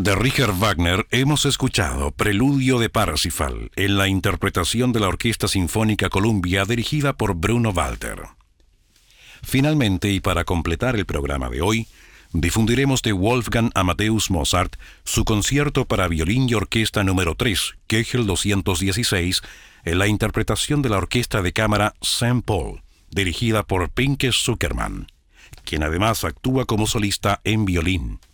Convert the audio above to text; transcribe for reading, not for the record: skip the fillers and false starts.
De Richard Wagner hemos escuchado Preludio de Parsifal en la interpretación de la Orquesta Sinfónica Columbia dirigida por Bruno Walter. Finalmente, y para completar el programa de hoy, difundiremos de Wolfgang Amadeus Mozart su concierto para violín y orquesta número 3, Köchel 216, en la interpretación de la Orquesta de Cámara St. Paul, dirigida por Pinke Zuckerman, quien además actúa como solista en violín.